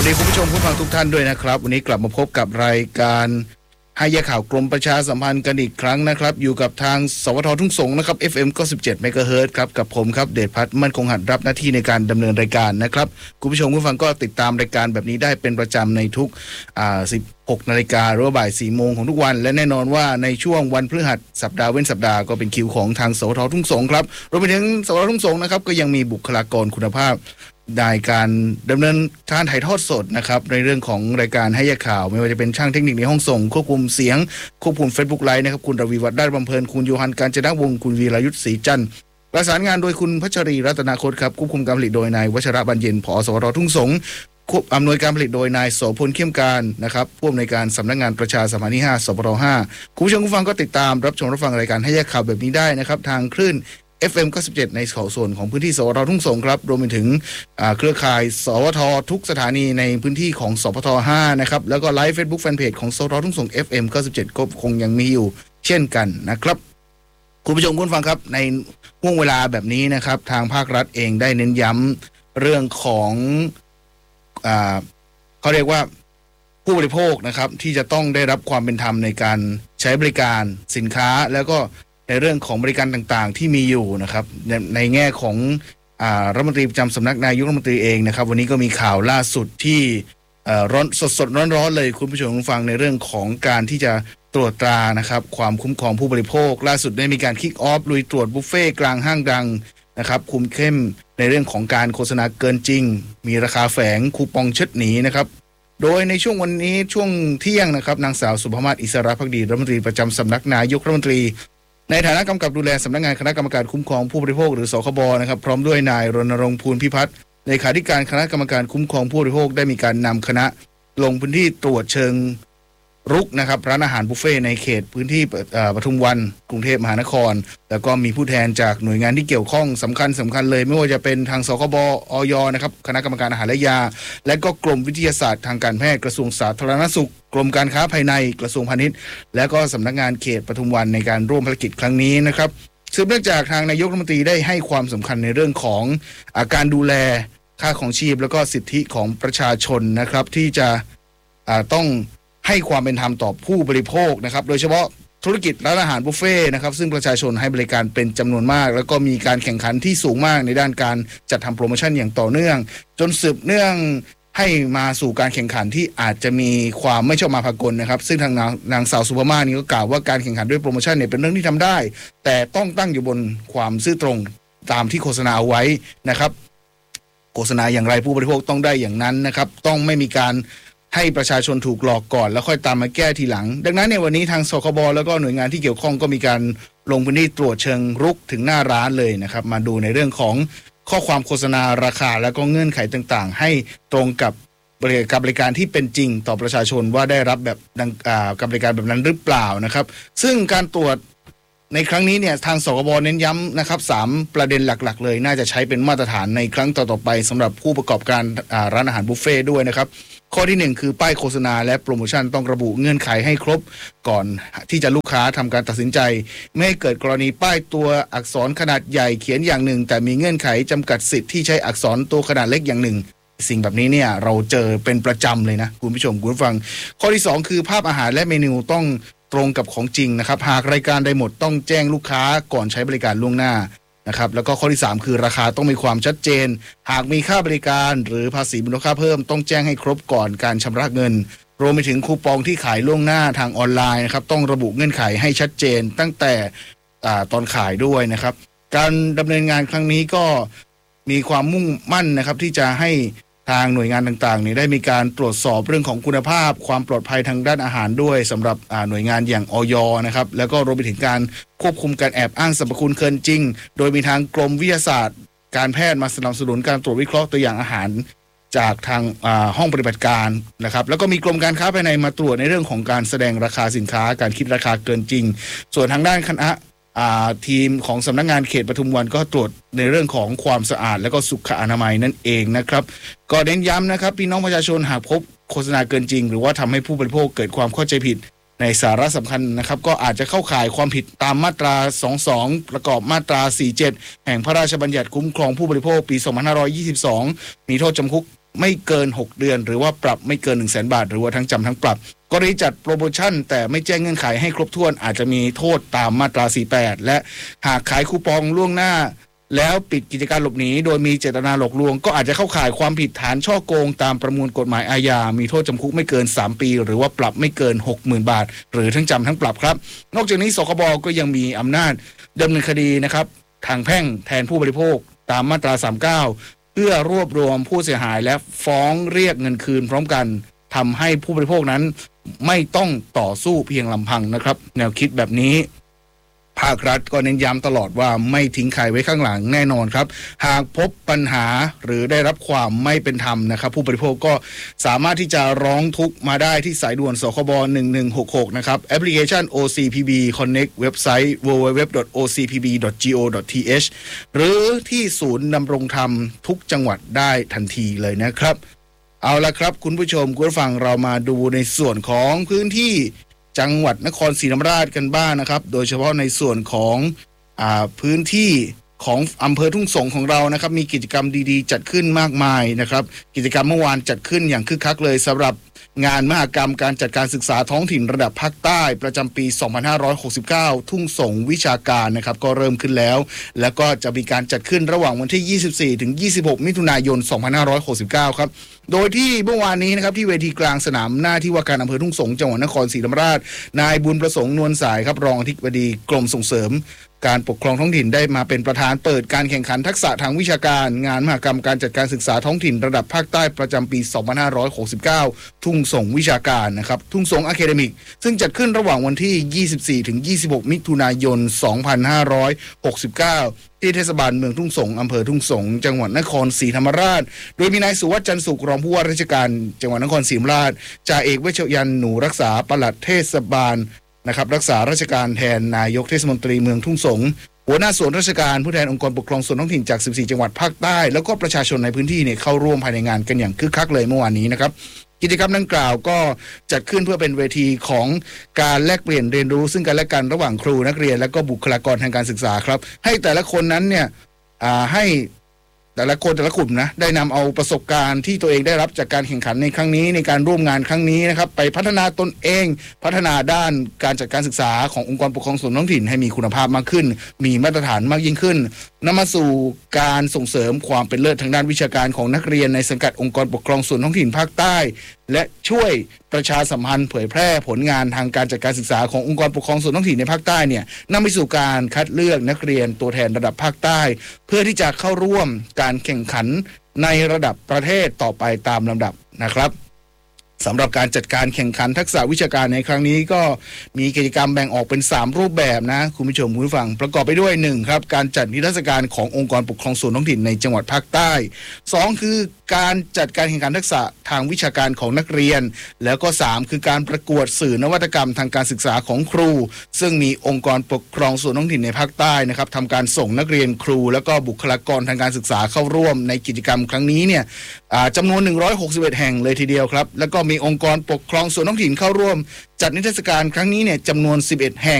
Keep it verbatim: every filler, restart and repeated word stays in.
วัสดีคุณผู้ชมผู้ฟังทุกท่านด้วยนะครับวันนี้กลับมาพบกับรายการให้แยกข่าวกรมประชาสัมพันธ์กันอีกครั้งนะครับอยู่กับทางสวททุ่งสงนะครับ เอฟ เอ็ม เก้าสิบเจ็ด เมกะเฮิรตซ์ครับกับผมครับเดชพัฒน์มั่นคงหัดรับหน้าที่ในการดำเนินรายการนะครับคุณผู้ชมผู้ฟังก็ติดตามรายการแบบนี้ได้เป็นประจำในทุกอ่าสิบหกนาฬิกาหรือว่าบ่ายสี่โมงของทุกวันและแน่นอนว่าในช่วงวันพฤหัสสัปดาห์เว้นสัปดาห์ก็เป็นคิวของทางสวททุ่งสงครับรวมไปถึงสวททุ่งสงนะครับก็ยังมีบุคลากรคุณภาพในการดำเนินการถ่ายทอดสดนะครับในเรื่องของรายการให้แยกข่าวไม่ว่าจะเป็นช่างเทคนิคในห้องส่งควบคุมเสียงควบคุม Facebook Live นะครับคุณรวีวัฒน์ได้บำเพลินคุณโยฮันการจนวงศ์คุณวีรยุทธศรีจันทร์ประสานงานโดยคุณพัชรีรัตนาคตครับควบคุมการผลิตโดยนายวชระบรรเย็นผอ.สวททุ่งสงควบอำนวยการผลิตโดยนายโสพลเข้มการนะครับผู้อำนวยการสำนักงานประชาสัมพันธ์ที่ห้าสปทห้าคุณผู้ชมผู้ฟังก็ติดตามรับชมรับฟังรายการให้แยกข่าวแบบนี้ได้นะครับทางคลื่นเอฟ เอ็ม เก้าสิบเจ็ด ในส่วนของพื้นที่สวททุ่งสงครับรวมไปถึงเครือข่ายสวททุกสถานีในพื้นที่ของสปทห้านะครับแล้วก็ไลฟ์ Facebook Fanpage ของสวททุ่งสง เอฟ เอ็ม เก้าสิบเจ็ด ก็คงยังมีอยู่เช่นกันนะครับคุณผู้ชมคุณฟังครับในห่วงเวลาแบบนี้นะครับทางภาครัฐเองได้เน้นย้ำเรื่องของอ่าเขาเรียกว่าผู้บริโภคนะครับที่จะต้องได้รับความเป็นธรรมในการใช้บริการสินค้าแล้วก็ในเรื่องของบริการต่างๆที่มีอยู่นะครับใน, ในแง่ของอ่ารัฐมนตรีประจำสำนักนายกรัฐมนตรีเองนะครับวันนี้ก็มีข่าวล่าสุดที่ร้อนสดๆร้อนๆเลยคุณผู้ชมฟังในเรื่องของการที่จะตรวจตรานะครับความคุ้มครองผู้บริโภคล่าสุดได้มีการคิกออฟลุยตรวจบุฟเฟ่กลางห้างดังนะครับคุมเข้มในเรื่องของการโฆษณาเกินจริงมีราคาแฝงคูปองเชิดหนีนะครับโดยในช่วงวันนี้ช่วงเที่ยงนะครับนางสาวสุภามาศอิสระภักดีรัฐมนตรีประจำสำนักนายกรัฐมนตรีในฐานะกำกับดูแลสำนักงานคณะกรรมการคุ้มครองผู้บริโภคหรือสคบนะครับพร้อมด้วยนายรณรงค์ภูลพิพัฒน์เลขาธิการคณะกรรมการคุ้มครองผู้บริโภคได้มีการนำคณะลงพื้นที่ตรวจเชิงรุกนะครับร้านอาหารบุฟเฟ่ในเขตพื้นที่ปทุมวันกรุงเทพมหานครแล้วก็มีผู้แทนจากหน่วยงานที่เกี่ยวข้องสำคัญสำคัญเลยไม่ว่าจะเป็นทางสคบอย.นะครับคณะกรรมการอาหารและยาและก็กรมวิทยาศาสตร์ทางการแพทย์กระทรวงสาธารณสุขกรมการค้าภายในกระทรวงพาณิชย์และก็สำนักงานเขตปทุมวันในการร่วมภารกิจครั้งนี้นะครับสืบเนื่องจากทางนายกรัฐมนตรีได้ให้ความสำคัญในเรื่องของอาการดูแลค่าของชีพแล้วก็สิทธิของประชาชนนะครับที่จะต้องให้ความเป็นธรรมต่อผู้บริโภคนะครับโดยเฉพาะธุรกิจร้านอาหารบุฟเฟ่นะครับซึ่งประชาชนให้บริการเป็นจำนวนมากแล้วก็มีการแข่งขันที่สูงมากในด้านการจัดทำโปรโมชั่นอย่างต่อเนื่องจนสืบเนื่องให้มาสู่การแข่งขันที่อาจจะมีความไม่ชอบมาพากลนะครับซึ่งทางนางสาวสุภามาศนี่ก็กล่าวว่าการแข่งขันด้วยโปรโมชั่นเนี่ยเป็นเรื่องที่ทำได้แต่ต้องตั้งอยู่บนความซื่อตรงตามที่โฆษณาเอาไว้นะครับโฆษณาอย่างไรผู้บริโภคต้องได้อย่างนั้นนะครับต้องไม่มีการให้ประชาชนถูกหลอกก่อนแล้วค่อยตามมาแก้ทีหลังดังนั้นในวันนี้ทางสคบแล้วก็หน่วยงานที่เกี่ยวข้องก็มีการลงพื้นที่ตรวจเชิงรุกถึงหน้าร้านเลยนะครับมาดูในเรื่องของข้อความโฆษณาราคาแล้วก็เงื่อนไขต่างๆให้ตรงกับบริการบริการที่เป็นจริงต่อประชาชนว่าได้รับแบบดังกับบริการแบบนั้นหรือเปล่านะครับซึ่งการตรวจในครั้งนี้เนี่ยทางสคบเน้นย้ำนะครับสามประเด็นหลักๆเลยน่าจะใช้เป็นมาตรฐานในครั้งต่อๆไปสำหรับผู้ประกอบการร้านอาหารบุฟเฟ่ด้วยนะครับข้อที่หนึ่งคือป้ายโฆษณาและโปรโมชั่นต้องระบุเงื่อนไขให้ครบก่อนที่จะลูกค้าทำการตัดสินใจไม่ให้เกิดกรณีป้ายตัวอักษรขนาดใหญ่เขียนอย่างหนึ่งแต่มีเงื่อนไขจำกัดสิทธิ์ที่ใช้อักษรตัวขนาดเล็กอย่างหนึ่งสิ่งแบบนี้เนี่ยเราเจอเป็นประจำเลยนะคุณผู้ชมคุณผู้ฟังข้อที่สองคือภาพอาหารและเมนูต้องตรงกับของจริงนะครับหากรายการใดหมดต้องแจ้งลูกค้าก่อนใช้บริการล่วงหน้านะครับแล้วก็ข้อที่สามคือราคาต้องมีความชัดเจนหากมีค่าบริการหรือภาษีมูลค่าเพิ่มต้องแจ้งให้ครบก่อนการชำระเงินรวมไปถึงคูปองที่ขายล่วงหน้าทางออนไลน์นะครับต้องระบุเงื่อนไขให้ชัดเจนตั้งแต่อ่าตอนขายด้วยนะครับการดำเนินงานครั้งนี้ก็มีความมุ่งมั่นนะครับที่จะให้ทางหน่วยงานต่างๆนี่ได้มีการตรวจสอบเรื่องของคุณภาพความปลอดภัยทางด้านอาหารด้วยสำหรับหน่วยงานอย่างอย.นะครับแล้วก็รวมไปถึงการควบคุมการแอบอ้างสรรพคุณเกินจริงโดยมีทางกรมวิทยาศาสตร์การแพทย์มาสนับสนุนการตรวจวิเคราะห์ตัวอย่างอาหารจากทางห้องปฏิบัติการนะครับแล้วก็มีกรมการค้าภายในมาตรวจในเรื่องของการแสดงราคาสินค้าการคิดราคาเกินจริงส่วนทางด้านคณะทีมของสำนักงานเขตปทุมวันก็ตรวจในเรื่องของความสะอาดและก็สุขอนามัยนั่นเองนะครับก็เน้นย้ำนะครับพี่น้องประชาชนหากพบโฆษณาเกินจริงหรือว่าทำให้ผู้บริโภคเกิดความเข้าใจผิดในสาระสำคัญนะครับก็อาจจะเข้าข่ายความผิดตามมาตราสองสิบสองประกอบมาตราสี่สิบเจ็ดแห่งพระราชบัญญัติคุ้มครองผู้บริโภคปีสองพันห้าร้อยยี่สิบสองมีโทษจำคุกไม่เกินหกเดือนหรือว่าปรับไม่เกิน หนึ่งแสน บาทหรือว่าทั้งจำทั้งปรับกรณีจัดโปรโมชั่นแต่ไม่แจ้งเงื่อนไขให้ครบถ้วนอาจจะมีโทษตามมาตราสี่สิบแปดและหากขายคูปองล่วงหน้าแล้วปิดกิจการหลบหนีโดยมีเจตนาหลอกลวงก็อาจจะเข้าข่ายความผิดฐานฉ้อโกงตามประมวลกฎหมายอาญามีโทษจำคุกไม่เกินสามปีหรือว่าปรับไม่เกิน หกหมื่น บาทหรือทั้งจำทั้งปรับครับนอกจากนี้สคบก็ยังมีอำนาจดำเนินคดีนะครับทางแพ่งแทนผู้บริโภคตามมาตราสามสิบเก้าเพื่อรวบรวมผู้เสียหายและฟ้องเรียกเงินคืนพร้อมกันทำให้ผู้บริโภคนั้นไม่ต้องต่อสู้เพียงลำพังนะครับแนวคิดแบบนี้ภาครัฐก็เน้นย้ำตลอดว่าไม่ทิ้งใครไว้ข้างหลังแน่นอนครับหากพบปัญหาหรือได้รับความไม่เป็นธรรมนะครับผู้บริโภคก็สามารถที่จะร้องทุกข์มาได้ที่สายด่วนสคบหนึ่งหนึ่งหกหกนะครับแอปพลิเคชัน โอ ซี พี บี Connect เว็บไซต์ ดับเบิลยู ดับเบิลยู ดับเบิลยู ดอท โอ ซี พี บี ดอท จี โอ ดอท ที เอช หรือที่ศูนย์ดำรงธรรมทุกจังหวัดได้ทันทีเลยนะครับเอาละครับคุณผู้ชมคุณผู้ฟังเรามาดูในส่วนของพื้นที่จังหวัดนครศรีธรรมราชกันบ้างนะครับโดยเฉพาะในส่วนของอ่าพื้นที่ของอำเภอทุ่งสงของเรานะครับมีกิจกรรมดีๆจัดขึ้นมากมายนะครับกิจกรรมเมื่อวานจัดขึ้นอย่างคึกคักเลยสำหรับงานมหกรรมการจัดการศึกษาท้องถิ่นระดับภาคใต้ประจำปี สองพันห้าร้อยหกสิบเก้า ทุ่งสงวิชาการนะครับก็เริ่มขึ้นแล้วแล้วก็จะมีการจัดขึ้นระหว่างวันที่ ยี่สิบสี่ถึงยี่สิบหก มิถุนายน สองพันห้าร้อยหกสิบเก้า ครับโดยที่เมื่อวานนี้นะครับที่เวทีกลางสนามหน้าที่ว่าการอำเภอทุ่งสงจังหวัดนครศรีธรรมราชนายบุญประสงค์นวลสายครับรองอธิบดีกรมส่งเสริมการปกครองท้องถิ่นได้มาเป็นประธานเปิดการแข่งขันทักษะทางวิชาการงานมหกรรมการจัดการศึกษาท้องถิ่นระดับภาคใต้ประจำปี สองพันห้าร้อยหกสิบเก้า ทุ่งสงวิชาการนะครับทุ่งสงอะคาเดมิกซึ่งจัดขึ้นระหว่างวันที่ ยี่สิบสี่ถึงยี่สิบหก มิถุนายน สองพันห้าร้อยหกสิบเก้า ที่เทศบาลเมืองทุ่งสงอำเภอทุ่งสงจังหวัดนครศรีธรรมราชโดยมีนายสุวัฒน์จันทร์สุขรองผู้ว่าราชการจังหวัดนครศรีธรรมราชจ่าเอกเวชยันต์หนูรักษาปลัดเทศบาลนะครับรักษาราชการแทนนายกเทศมนตรีเมืองทุ่งสงหัวหน้าส่วนราชการผู้แทนองค์กรปกครองส่วนท้องถิ่นจากสิบสี่จังหวัดภาคใต้แล้วก็ประชาชนในพื้นที่เนี่ยเข้าร่วมภายในงานกันอย่างคึกคักเลยเมื่อวานนี้นะครับกิจกรรมดังกล่าวก็จัดขึ้นเพื่อเป็นเวทีของการแลกเปลี่ยนเรียนรู้ซึ่งกันและกันระหว่างครูนักเรียนและก็บุคลากรทางการศึกษาครับให้แต่ละคนนั้นเนี่ยให้แต่ละคนแต่ละกลุ่มนะได้นำเอาประสบการณ์ที่ตัวเองได้รับจากการแข่งขันในครั้งนี้ในการร่วมงานครั้งนี้นะครับไปพัฒนาตนเองพัฒนาด้านการจัดการศึกษาขององค์กรปกครองส่วนท้องถิ่นให้มีคุณภาพมากขึ้นมีมาตรฐานมากยิ่งขึ้นนำมาสู่การส่งเสริมความเป็นเลิศทางด้านวิชาการของนักเรียนในสังกัดองค์กรปกครองส่วนท้องถิ่นภาคใต้และช่วยประชาสัมพันธ์เผยแพร่ผลงานทางการจัดการศึกษาขององค์กรปกครองส่วนท้องถิ่นในภาคใต้เนี่ยนำไปสู่การคัดเลือกนักเรียนตัวแทนระดับภาคใต้เพื่อที่จะเข้าร่วมการแข่งขันในระดับประเทศต่อไปตามลำดับนะครับสำหรับการจัดการแข่งขันทักษะวิชาการในครั้งนี้ก็มีกิจกรรมแบ่งออกเป็นสามรูปแบบนะคุณผู้ชมคุณผู้ฟังประกอบไปด้วยหนึ่งครับการจัดนิทรรศการขององค์กรปกครองส่วนท้องถิ่นในจังหวัดภาคใต้สองคือการจัดการแข่งขันทักษะทางวิชาการของนักเรียนแล้วก็สามคือการประกวดสื่อนวัตกรรมทางการศึกษาของครูซึ่งมีองค์กรปกครองส่วนท้องถิ่นในภาคใต้นะครับทำการส่งนักเรียนครูแล้วก็บุคลากรทางการศึกษาเข้าร่วมในกิจกรรมครั้งนี้เนี่ยจำนวนหนึ่งร้อยหกสิบเอ็ดแห่งเลยทีเดียวครับแล้วก็มีองค์กรปกครองส่วนท้องถิ่นเข้าร่วมจัดนิทรรศการครั้งนี้เนี่ยจำนวนสิบเอ็ดแห่ง